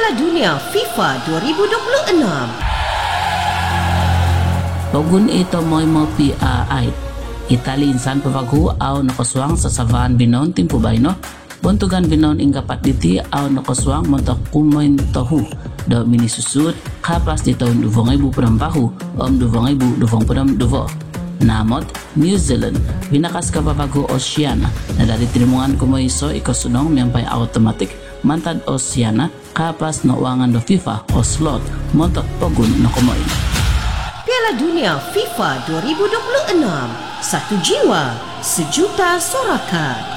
Piala Dunia FIFA 2026. Pogun ito mo'y mo PAI. Itali insan pavagu aw nakoswang sa savan binon timpubay no. Buntugan binon inggapat diti aw nakoswang montok kumoin tohu. Do minisusud kapas di tahun 2000 bahu om 2000 duvo. Namot New Zealand binakas ka pavagu Oceania na dari tirimungan kumoy so ikosunong miyambay automatic mantad Oceania kapas no uangan do FIFA o slot montok pogun no kumoy. Piala Dunia FIFA 2026. Satu jiwa, sejuta sorakan.